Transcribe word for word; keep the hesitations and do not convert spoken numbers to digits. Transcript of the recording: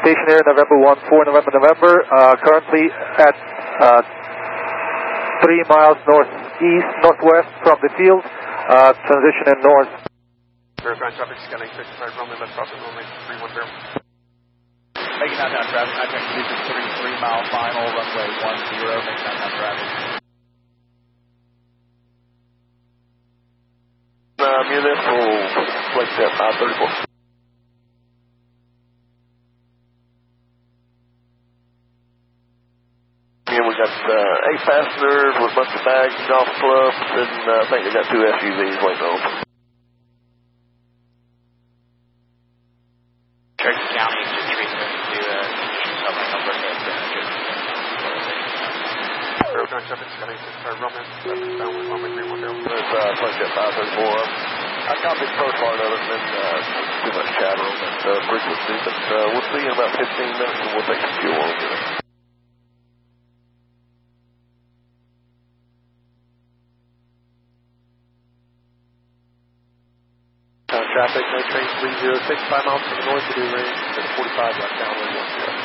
stationary November one four November November, uh, currently at uh, three miles northeast, northwest from the field, uh, transition in north. Ground traffic scanning sixty-five Roman, left crossing runway three one zero. Making that down traffic, contact condition three, three mile final, runway one zero, making that down traffic. Uh, municipal, flight step five thirty-four. And we got uh, eight passengers with a bunch of bags, golf clubs, and uh, I think they got two S U Vs waiting on. Cherokee County, just treatment to uh, cover number of Ground traffic scanning sixty-five Roman, left downwind runway three one zero. It's uh, flight step five thirty-four. I copied the first part of it, and then uh, too much chatter on that uh, frequency, but uh, we'll see you in about fifteen minutes, and we'll take some fuel on it. Traffic, no train three zero six, five miles to the north, to do range, forty-five left downwind one zero.